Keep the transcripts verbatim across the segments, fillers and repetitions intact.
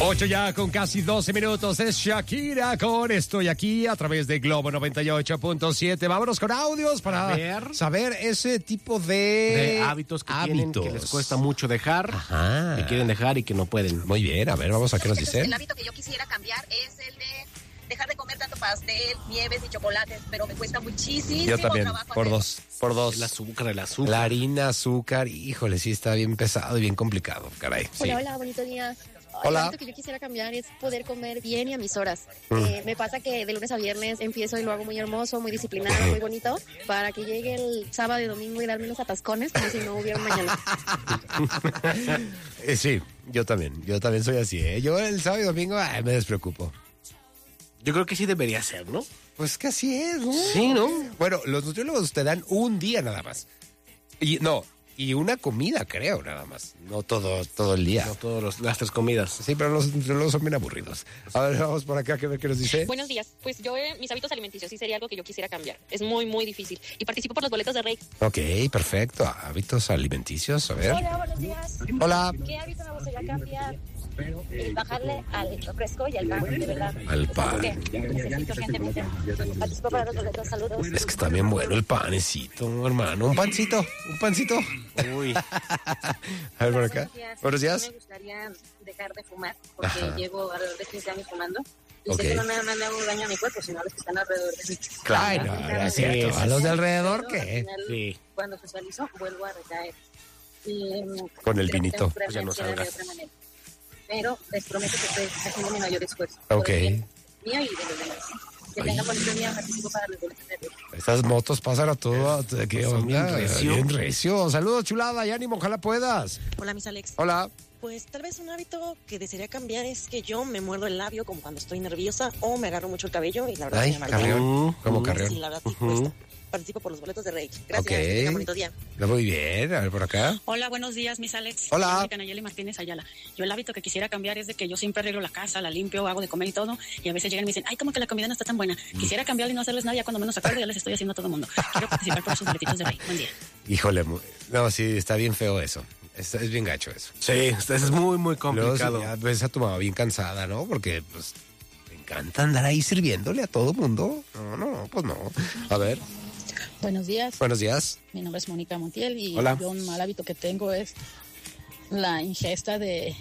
Ocho ya con casi doce minutos. Es Shakira con Estoy Aquí a través de Globo noventa y ocho punto siete. Vámonos con audios para ver. saber ese tipo de, de hábitos que hábitos. tienen, que les cuesta mucho dejar, Ajá. que quieren dejar y que no pueden. Muy bien, a ver, vamos a ver qué nos dice. El hábito que yo quisiera cambiar es el de dejar de comer tanto pastel, nieves y chocolates, pero me cuesta muchísimo Yo también, trabajo por hacerlo. dos, por dos. El azúcar, el azúcar. La harina, azúcar, híjole, sí está bien pesado y bien complicado, caray. Sí. Hola, hola, bonito día. Hola. El hábito que yo quisiera cambiar es poder comer bien y a mis horas. Mm. Eh, me pasa que de lunes a viernes empiezo y lo hago muy hermoso, muy disciplinado, muy bonito, para que llegue el sábado y domingo y darme unos atascones como si no hubiera un mañana. Eh, sí, yo también, yo también soy así, ¿eh? Yo el sábado y domingo ay, me despreocupo. Yo creo que sí debería ser, ¿no? Pues que así es, ¿no? Sí, ¿no? Bueno, los nutriólogos te dan un día nada más. Y no, y una comida, creo, nada más. No todo, todo el día. No todas las tres comidas. Sí, pero los nutriólogos son bien aburridos. A ver, vamos por acá, que ver qué nos dice. Buenos días. Pues yo, eh, mis hábitos alimenticios sí sería algo que yo quisiera cambiar. Es muy, muy difícil. Y participo por los boletos de Rey. Ok, perfecto. Hábitos alimenticios, a ver. Hola, buenos días. Hola. ¿Qué hábito me gustaría cambiar? El bajarle al refresco y al pan, de verdad. Al pan. Porque necesito urgentemente. Participo para los boletos, saludos. Es que está bien bueno el panecito, hermano. Un pancito, un pancito. Uy. A ver por acá. Buenos días. Me gustaría dejar de fumar porque Ajá. llevo alrededor de quince años fumando. Y Ok. sé que no nada más le hago daño a mi cuerpo, sino a los que están alrededor de mí. Ay, no, no es cierto. ¿A los de alrededor Pero al qué? final, Sí. Cuando socializo, vuelvo a recaer. Y, mm, Con el creo que vinito, tengo pues ya no preferencia de salgas. otra manera. Pero les prometo que estoy haciendo mi mayor esfuerzo. Ok. Por el bien mío y de los demás. Que Ay. tengan bonito día, participo para los boletos de Rey. Estas motos pasan a todo. ¿Qué Son bien onda? recio. Bien recio. Saludos, chulada, y ánimo, ojalá puedas. Hola, mis Alex. Hola. Pues tal vez un hábito que desearía cambiar es que yo me muerdo el labio como cuando estoy nerviosa o me agarro mucho el cabello y la verdad Ay, me amarga. carrión. ¿Cómo Mm. carrión? Sí, la verdad sí Ujú. cuesta. Participo por los boletos de Rey. Gracias. Ok. Que tengan bonito día. Muy bien, a ver por acá. Hola, buenos días, mis Alex. Hola. Soy Nayeli Martínez Ayala. Yo el hábito que quisiera cambiar es de que yo siempre arreglo la casa, la limpio, hago de comer y todo. Y a veces llegan y me dicen, ay, como que la comida no está tan buena. Quisiera cambiarla y no hacerles nada. Ya cuando menos acuerdo ya les estoy haciendo a todo el mundo. Quiero participar por sus boletitos de Rey. Buen día. Híjole, mu- no, sí, está bien feo eso. Es, es bien gacho eso. Sí, eso es muy, muy Luego, complicado. si ya ves a tu mamá bien cansada, ¿no? Porque, pues, te encanta andar ahí sirviéndole a todo mundo. No, no, no, pues no. A ver, Buenos días, buenos días. mi nombre es Mónica Montiel y Hola. yo un mal hábito que tengo es la ingesta de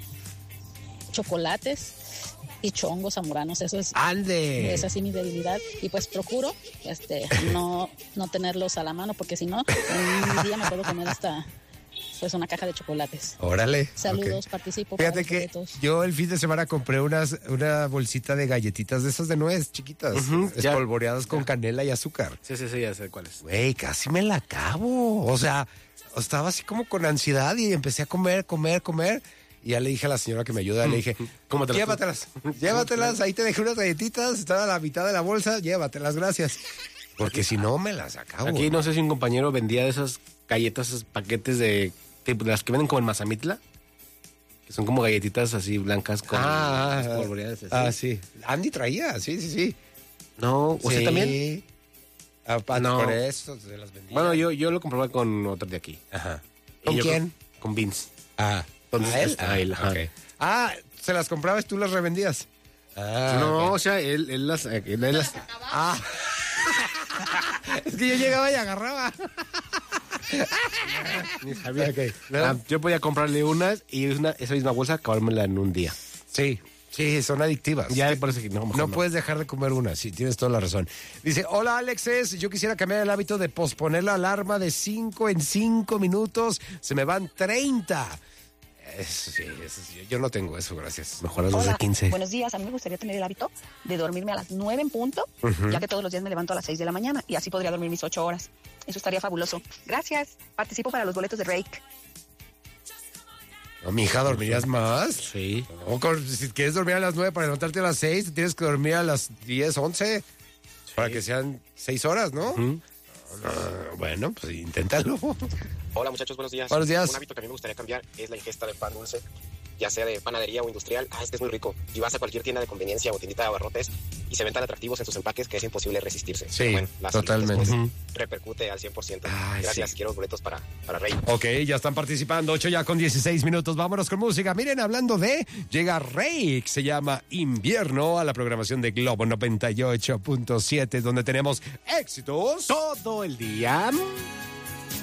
chocolates y chongos zamoranos. Eso es, ¡Ande! es así mi debilidad y pues procuro este no, no tenerlos a la mano porque si no, en un día me puedo comer hasta pues una caja de chocolates. Órale. Saludos, ok. participo. Fíjate para que los boletos. yo el fin de semana compré unas, una bolsita de galletitas de esas de nuez chiquitas, Ujú, ya. espolvoreadas con canela y azúcar. Sí, sí, sí, ya sé cuál es. Güey, casi me la acabo. O sea, estaba así como con ansiedad y empecé a comer, comer, comer. Y ya le dije a la señora que me ayuda, le dije, Cómatelas. llévatelas, llévatelas, ahí te dejé unas galletitas, estaba a la mitad de la bolsa, llévatelas, gracias. Porque si no, me las acabo. Aquí no sé si un compañero vendía de esas galletas, esos paquetes de, tipo, las que venden como en Mazamitla, que son como galletitas así blancas con Ah, espolvoreadas así. ah, sí. Andy traía, sí, sí, sí. No, ¿usted Sí. también? Ah, pa- No. Por eso se las vendía. Bueno, yo, yo lo comprobé con otro de aquí. Ajá. Y ¿Con yo quién? Con, con Vince. Ah, Entonces, ¿a él? está él, ajá. ok. Ah, ¿se las comprabas y tú las revendías? Ah, no, ok. o sea, él, él las... Él las Ah. Es que yo llegaba y agarraba. ni sabía. Ok, Ah, yo podía comprarle unas y una, esa misma bolsa acabármela en un día. Sí, sí, son adictivas. Ya por eso que no, mejor No no. puedes dejar de comer una, sí, tienes toda la razón. Dice, hola Alexes, yo quisiera cambiar el hábito de posponer la alarma de cinco en cinco minutos, se me van treinta. Eso sí, eso sí, yo no tengo eso, gracias. Mejor a las Hola, de quince. buenos días. A mí me gustaría tener el hábito de dormirme a las nueve en punto, ya que todos los días me levanto a las seis de la mañana y así podría dormir mis ocho horas. Eso estaría fabuloso. Gracias. Participo para los boletos de Rake. No, mi hija, ¿dormirías más? Sí. No, con- si quieres dormir a las nueve para levantarte a las seis, tienes que dormir a las diez, once, para que sean seis horas, ¿no? Ujú. Ah, bueno, pues inténtalo. Hola muchachos, buenos días. Buenos días. Un hábito que a mí me gustaría cambiar es la ingesta de pan dulce. ya sea de panadería o industrial, ah, este es muy rico. Y vas a cualquier tienda de conveniencia o tiendita de abarrotes y se ven tan atractivos en sus empaques que es imposible resistirse. Sí, Pero bueno, la salud totalmente. después Uh-huh. repercute al cien por ciento. Ay, Gracias, sí. quiero boletos para, para Rey. Ok, ya están participando, ocho ya con dieciséis minutos, vámonos con música. Miren, hablando de, llega Rey, que se llama Invierno, a la programación de Globo noventa y ocho punto siete, donde tenemos éxitos todo el día.